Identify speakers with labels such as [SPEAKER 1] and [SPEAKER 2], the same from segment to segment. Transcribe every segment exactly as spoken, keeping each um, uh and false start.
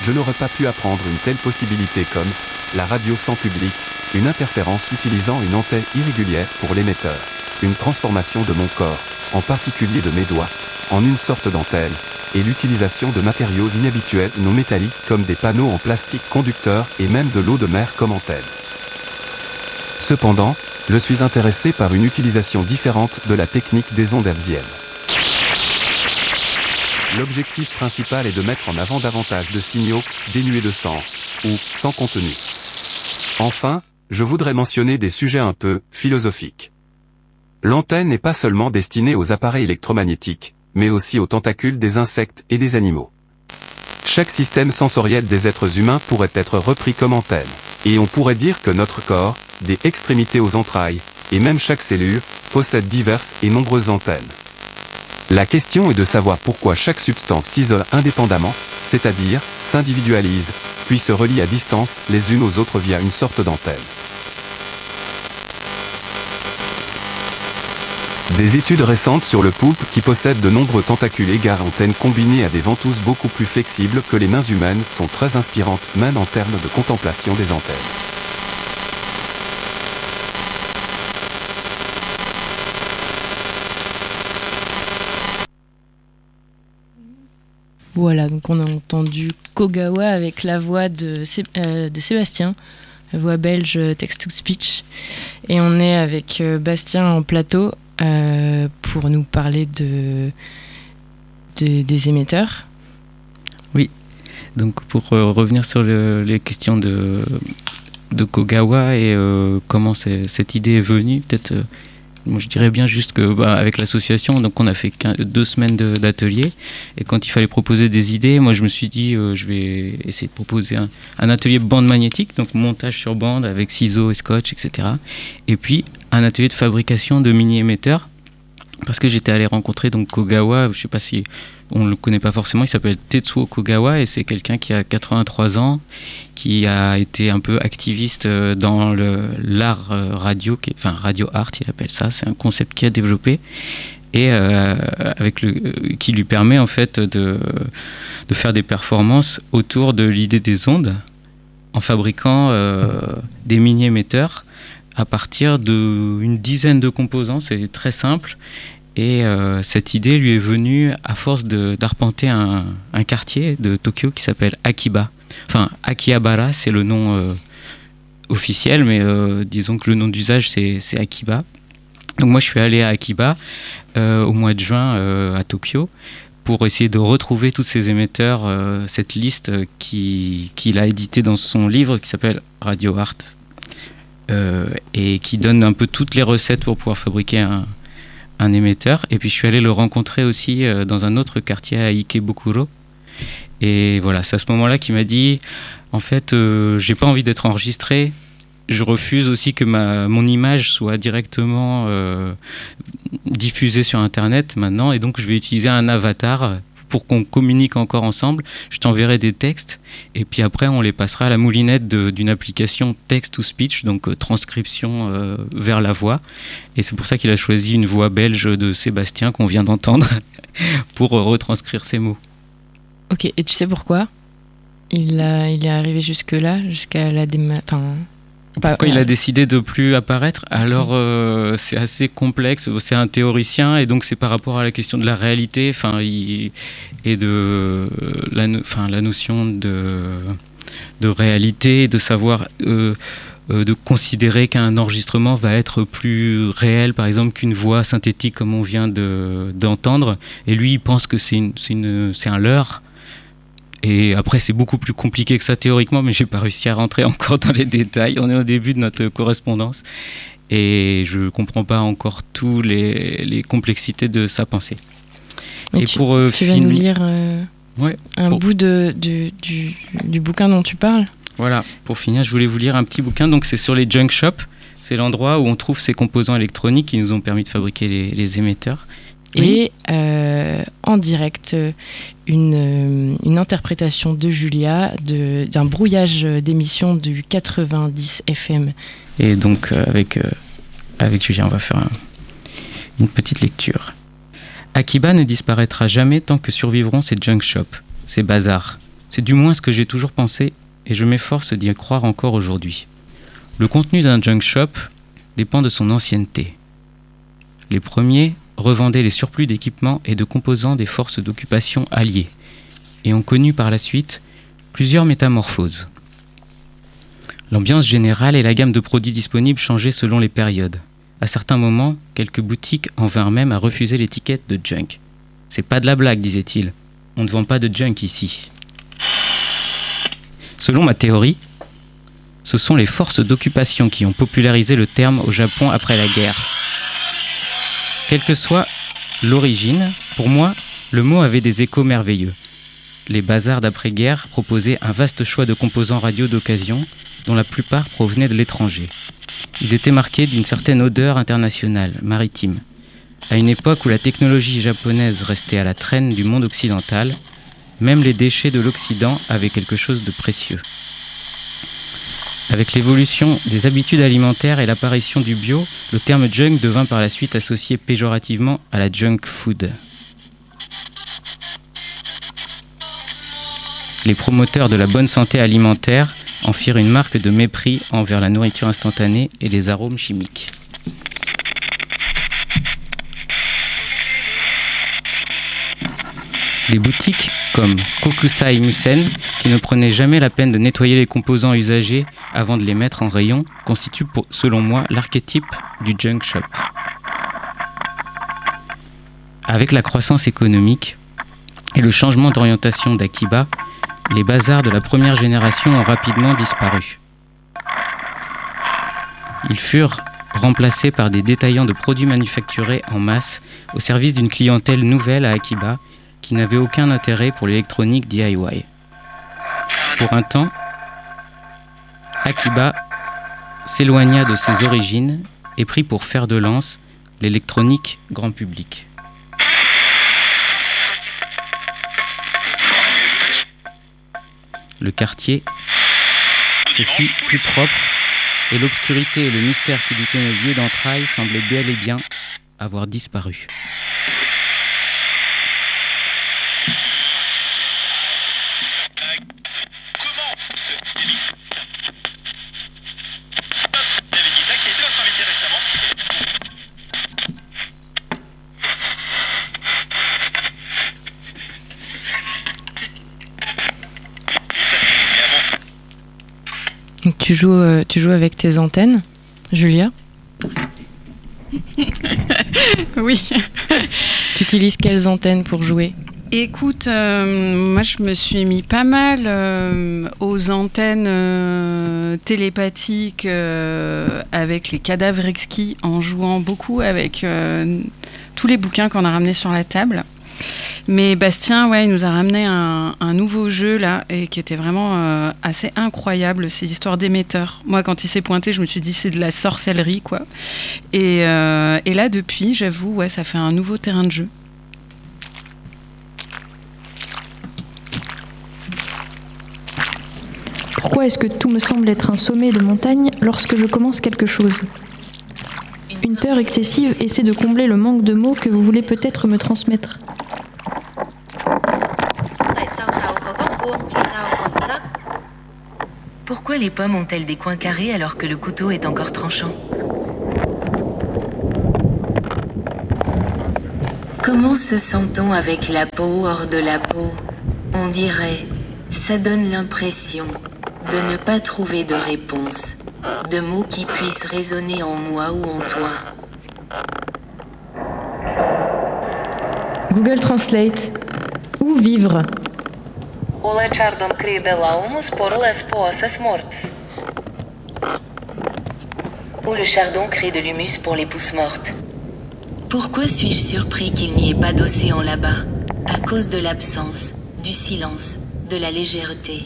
[SPEAKER 1] je n'aurais pas pu apprendre une telle possibilité comme la radio sans public, une interférence utilisant une antenne irrégulière pour l'émetteur, une transformation de mon corps, en particulier de mes doigts, en une sorte d'antenne, et l'utilisation de matériaux inhabituels non métalliques comme des panneaux en plastique conducteur et même de l'eau de mer comme antenne. Cependant, je suis intéressé par une utilisation différente de la technique des ondes hertziennes. L'objectif principal est de mettre en avant davantage de signaux, dénués de sens, ou sans contenu. Enfin, je voudrais mentionner des sujets un peu philosophiques. L'antenne n'est pas seulement destinée aux appareils électromagnétiques, mais aussi aux tentacules des insectes et des animaux. Chaque système sensoriel des êtres humains pourrait être repris comme antenne, et on pourrait dire que notre corps, des extrémités aux entrailles, et même chaque cellule, possède diverses et nombreuses antennes. La question est de savoir pourquoi chaque substance s'isole indépendamment, c'est-à-dire, s'individualise, puis se relie à distance les unes aux autres via une sorte d'antenne. Des études récentes sur le poulpe qui possède de nombreux tentacules égard antennes combinées à des ventouses beaucoup plus flexibles que les mains humaines sont très inspirantes même en termes de contemplation des antennes.
[SPEAKER 2] Voilà, donc on a entendu Kogawa avec la voix de, Sé- euh, de Sébastien, la voix belge text-to-speech. Et on est avec euh, Bastien en plateau euh, pour nous parler de, de, des émetteurs.
[SPEAKER 3] Oui, donc pour euh, revenir sur le, les questions de, de Kogawa et euh, comment cette idée est venue, peut-être... Euh, Moi, je dirais bien juste que bah, avec l'association, donc on a fait deux semaines de, d'atelier, et quand il fallait proposer des idées, moi je me suis dit euh, je vais essayer de proposer un, un atelier bande magnétique, donc montage sur bande avec ciseaux et scotch, et cetera. Et puis un atelier de fabrication de mini émetteurs, parce que j'étais allé rencontrer donc Kogawa, je sais pas si on le connaît pas forcément, il s'appelle Tetsuo Kogawa et c'est quelqu'un qui a quatre-vingt-trois ans, qui a été un peu activiste dans le, l'art radio, qui est, enfin radio art il appelle ça, c'est un concept qu'il a développé et euh, avec le, qui lui permet en fait de, de faire des performances autour de l'idée des ondes en fabriquant euh, des mini-émetteurs à partir d'une dizaine de composants, c'est très simple. Et euh, cette idée lui est venue à force de, d'arpenter un, un quartier de Tokyo qui s'appelle Akiba. Enfin, Akihabara, c'est le nom euh, officiel, mais euh, disons que le nom d'usage, c'est, c'est Akiba. Donc moi, je suis allé à Akiba euh, au mois de juin euh, à Tokyo pour essayer de retrouver tous ces émetteurs, euh, cette liste qui, qu'il a éditée dans son livre qui s'appelle Radio Art. Euh, et qui donne un peu toutes les recettes pour pouvoir fabriquer un, un émetteur. Et puis je suis allé le rencontrer aussi euh, dans un autre quartier à Ikebukuro. Et voilà, c'est à ce moment-là qu'il m'a dit en fait, euh, j'ai pas envie d'être enregistré. Je refuse aussi que ma, mon image soit directement euh, diffusée sur Internet maintenant. Et donc je vais utiliser un avatar pour qu'on communique encore ensemble. Je t'enverrai des textes et puis après on les passera à la moulinette de, d'une application text-to-speech, donc euh, transcription euh, vers la voix. Et c'est pour ça qu'il a choisi une voix belge de Sébastien qu'on vient d'entendre pour euh, retranscrire ces mots.
[SPEAKER 2] Ok, et tu sais pourquoi il, a, il est arrivé jusque-là, jusqu'à la déma... Enfin...
[SPEAKER 3] Pourquoi il a décidé de plus apparaître ? Alors euh, c'est assez complexe, c'est un théoricien et donc c'est par rapport à la question de la réalité, enfin il, et de la, enfin la notion de de réalité, de savoir euh, euh, de considérer qu'un enregistrement va être plus réel, par exemple qu'une voix synthétique comme on vient de d'entendre. Et lui il pense que c'est une, c'est une, c'est un leurre. Et après, c'est beaucoup plus compliqué que ça théoriquement, mais j'ai pas réussi à rentrer encore dans les détails. On est au début de notre correspondance et je comprends pas encore toutes les, les complexités de sa pensée.
[SPEAKER 2] Mais
[SPEAKER 3] et
[SPEAKER 2] tu,
[SPEAKER 3] pour euh,
[SPEAKER 2] tu
[SPEAKER 3] fin...
[SPEAKER 2] vas nous lire euh,
[SPEAKER 3] ouais,
[SPEAKER 2] un
[SPEAKER 3] pour...
[SPEAKER 2] bout de, de, du, du bouquin dont tu parles ?
[SPEAKER 3] Voilà, pour finir, je voulais vous lire un petit bouquin. Donc, c'est sur les junk shops. C'est l'endroit où on trouve ces composants électroniques qui nous ont permis de fabriquer les, les émetteurs.
[SPEAKER 2] Oui. Et euh, en direct, une, une interprétation de Julia de, d'un brouillage d'émission du quatre-vingt-dix F M.
[SPEAKER 3] Et donc, euh, avec, euh, avec Julia, on va faire un, une petite lecture. Akiba ne disparaîtra jamais tant que survivront ces junk shops, ces bazars. C'est du moins ce que j'ai toujours pensé et je m'efforce d'y croire encore aujourd'hui. Le contenu d'un junk shop dépend de son ancienneté. Les premiers revendaient les surplus d'équipements et de composants des forces d'occupation alliées et ont connu par la suite plusieurs métamorphoses. L'ambiance générale et la gamme de produits disponibles changeaient selon les périodes. À certains moments, quelques boutiques en vinrent même à refuser l'étiquette de junk. « C'est pas de la blague », disait-il. « On ne vend pas de junk ici. » Selon ma théorie, ce sont les forces d'occupation qui ont popularisé le terme au Japon après la guerre. Quelle que soit l'origine, pour moi, le mot avait des échos merveilleux. Les bazars d'après-guerre proposaient un vaste choix de composants radio d'occasion, dont la plupart provenaient de l'étranger. Ils étaient marqués d'une certaine odeur internationale, maritime. À une époque où la technologie japonaise restait à la traîne du monde occidental, même les déchets de l'Occident avaient quelque chose de précieux. Avec l'évolution des habitudes alimentaires et l'apparition du bio, le terme junk devint par la suite associé péjorativement à la junk food. Les promoteurs de la bonne santé alimentaire en firent une marque de mépris envers la nourriture instantanée et les arômes chimiques. Les boutiques comme Kokusai Musen, qui ne prenaient jamais la peine de nettoyer les composants usagés avant de les mettre en rayon, constituent pour, selon moi l'archétype du junk shop. Avec la croissance économique et le changement d'orientation d'Akiba, les bazars de la première génération ont rapidement disparu. Ils furent remplacés par des détaillants de produits manufacturés en masse au service d'une clientèle nouvelle à Akiba qui n'avait aucun intérêt pour l'électronique D I Y. Pour un temps, Akiba s'éloigna de ses origines et prit pour fer de lance l'électronique grand public. Le quartier se fit plus propre et l'obscurité et le mystère qui lui tenait lieu d'entrailles semblaient bel et bien avoir disparu.
[SPEAKER 2] Tu joues, euh, tu joues avec tes antennes, Julia?
[SPEAKER 4] Oui.
[SPEAKER 2] Tu utilises quelles antennes pour jouer?
[SPEAKER 4] Écoute, euh, moi je me suis mis pas mal euh, aux antennes euh, télépathiques euh, avec les cadavres exquis, en jouant beaucoup avec euh, tous les bouquins qu'on a ramenés sur la table. Mais Bastien, ouais, il nous a ramené un, un nouveau jeu là, et qui était vraiment euh, assez incroyable. C'est l'histoire d'émetteurs. Moi, quand il s'est pointé, je me suis dit c'est de la sorcellerie, quoi. Et, euh, et là, depuis, j'avoue, ouais, ça fait un nouveau terrain de jeu.
[SPEAKER 5] Pourquoi est-ce que tout me semble être un sommet de montagne lorsque je commence quelque chose? Une peur excessive essaie de combler le manque de mots que vous voulez peut-être me transmettre.
[SPEAKER 6] Pourquoi les pommes ont-elles des coins carrés alors que le couteau est encore tranchant? Comment se sent-on avec la peau hors de la peau? On dirait, ça donne l'impression de ne pas trouver de réponse, de mots qui puissent résonner en moi ou en toi.
[SPEAKER 5] Google Translate. Où vivre?
[SPEAKER 6] Où le chardon crée de l'humus pour les pousses mortes. Pourquoi suis-je surpris qu'il n'y ait pas d'océan là-bas? À cause de l'absence, du silence, de la légèreté.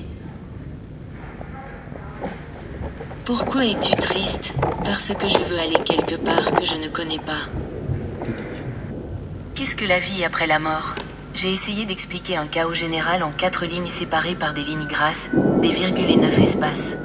[SPEAKER 6] Pourquoi es-tu triste? Parce que je veux aller quelque part que je ne connais pas. Qu'est-ce que la vie après la mort? J'ai essayé d'expliquer un chaos général en quatre lignes séparées par des lignes grasses, des virgules et neuf espaces.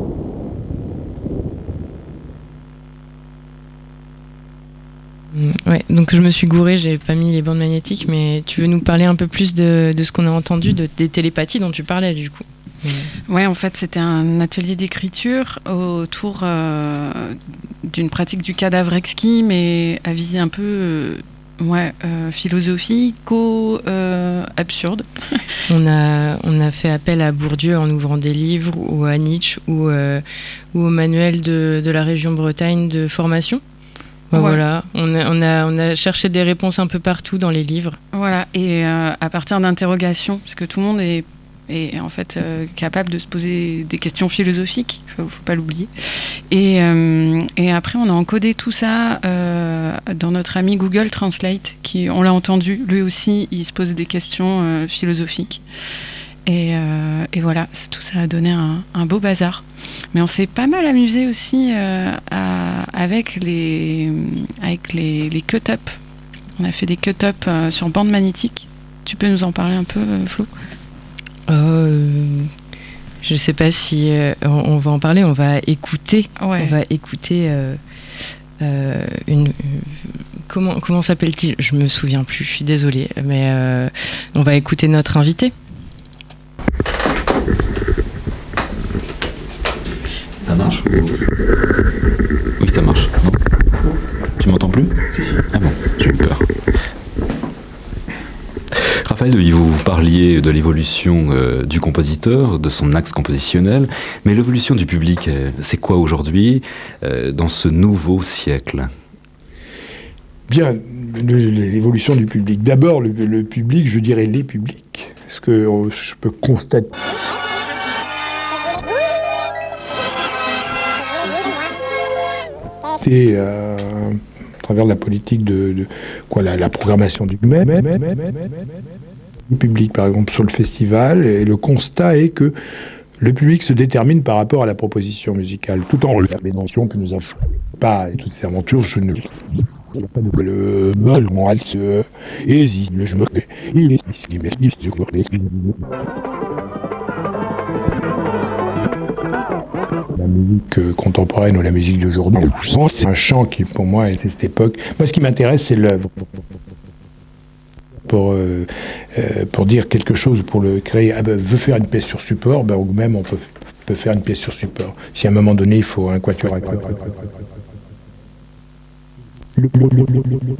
[SPEAKER 2] Oui, Ouais, donc je me suis gourée, j'ai pas mis les bandes magnétiques, mais tu veux nous parler un peu plus de, de ce qu'on a entendu, de, des télépathies dont tu parlais du coup?
[SPEAKER 4] Ouais, en fait, c'était un atelier d'écriture autour euh, d'une pratique du cadavre exquis, mais à visée un peu euh, ouais, euh, philosophico euh, absurde.
[SPEAKER 2] On a, on a fait appel à Bourdieu en ouvrant des livres, ou à Nietzsche, ou, euh, ou au manuel de, de la région Bretagne de formation. Ben ouais. Voilà, on a, on, a, on a cherché des réponses un peu partout dans les livres.
[SPEAKER 4] Voilà, et euh, à partir d'interrogations, parce que tout le monde est, est en fait euh, capable de se poser des questions philosophiques, il ne faut pas l'oublier. Et, euh, et après, on a encodé tout ça euh, dans notre ami Google Translate, qui, on l'a entendu, lui aussi, il se pose des questions euh, philosophiques. Et, euh, et voilà, tout ça a donné un, un beau bazar. Mais on s'est pas mal amusé aussi euh, à, avec les, avec les, les cut-up. On a fait des cut-up euh, sur bande magnétique. Tu peux nous en parler un peu, euh, Flo ?
[SPEAKER 2] euh, Je sais pas si euh, on, on va en parler. On va écouter.
[SPEAKER 4] Ouais.
[SPEAKER 2] On va écouter euh, euh, une. Comment comment s'appelle-t-il ? Je me souviens plus. Je suis désolée, mais euh, on va écouter notre invité.
[SPEAKER 7] Ça marche ? Oui, ça marche. Non ? Tu m'entends plus ? Ah bon, j'ai eu peur. Raphaël, vous, vous parliez de l'évolution euh, du compositeur, de son axe compositionnel, mais l'évolution du public, euh, c'est quoi aujourd'hui, euh, dans ce nouveau siècle ?
[SPEAKER 8] Bien, l'évolution du public. D'abord, le, le public, je dirais les publics. Parce que euh, je peux constater... Et euh, à travers la politique de, de quoi, la, la programmation du même, du public, par exemple, sur le festival, et le constat est que le public se détermine par rapport à la proposition musicale, tout en relevant les mentions que nous avons pas, et toutes ces aventures, je ne... Il n'y a pas de le bol, mon hâte, et je me fais. Il est ici, mais il se la musique euh, contemporaine ou la musique d'aujourd'hui, c'est un chant qui, pour moi, c'est cette époque. Moi, ce qui m'intéresse, c'est l'œuvre. Pour, euh, euh, pour dire quelque chose, pour le créer, ah ben, veut faire une pièce sur support, ben, ou même on peut, peut faire une pièce sur support. Si à un moment donné, il faut un quatuor.